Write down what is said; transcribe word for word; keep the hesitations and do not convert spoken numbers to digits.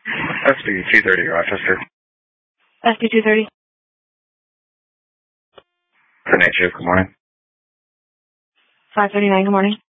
S B two thirty, Rochester. S B two thirty. For night shift, good morning. five thirty-nine, good morning.